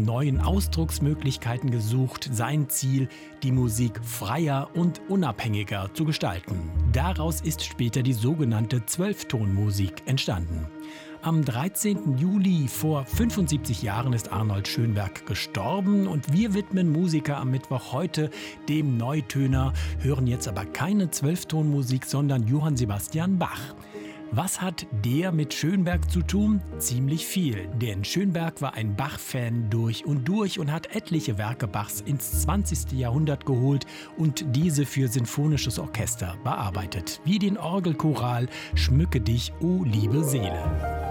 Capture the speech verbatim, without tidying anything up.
neuen Ausdrucksmöglichkeiten gesucht. Sein Ziel, die Musik freier und unabhängiger zu gestalten. Daraus ist später die sogenannte Zwölftonmusik entstanden. Am dreizehnten Juli vor fünfundsiebzig Jahren ist Arnold Schönberg gestorben und wir widmen Musiker am Mittwoch heute dem Neutöner, hören jetzt aber keine Zwölftonmusik, sondern Johann Sebastian Bach. Was hat der mit Schönberg zu tun? Ziemlich viel, denn Schönberg war ein Bach-Fan durch und durch und hat etliche Werke Bachs ins zwanzigste Jahrhundert geholt und diese für sinfonisches Orchester bearbeitet, wie den Orgelchoral Schmücke dich, o liebe Seele.